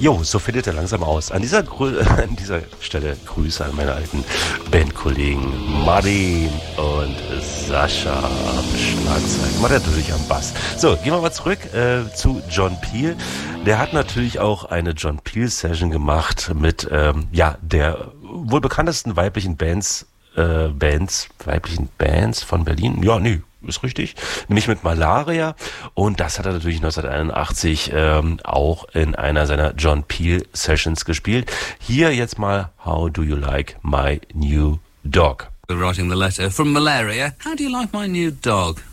Jo, so findet er langsam aus. An dieser Stelle Grüße an meine alten Bandkollegen Martin und Sascha am Schlagzeug. Macht natürlich am Bass. So, gehen wir mal zurück zu John Peel. Der hat natürlich auch eine John Peel Session gemacht mit der wohl bekanntesten weiblichen Bands von Berlin. Ja, nee, ist richtig. Nämlich mit Malaria. Und das hat er natürlich 1981 auch in einer seiner John Peel Sessions gespielt. Hier jetzt mal How Do You Like My New Dog? Writing the letter from Malaria. How do you like my new dog?